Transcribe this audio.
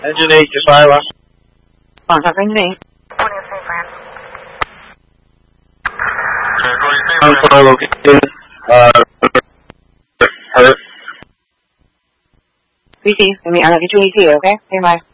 Engine 8, just Iowa. Contact engine 8. Location, hurt. BT, I have you to ET, okay? Stand by.